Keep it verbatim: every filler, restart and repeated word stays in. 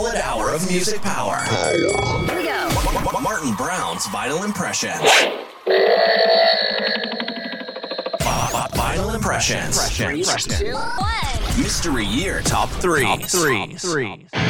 An hour of music power. Here we go. Martin Brown's Vinyl Impressions. Vinyl Impressions. Three, two, one. Mystery Year Top Three. Top Three. Three.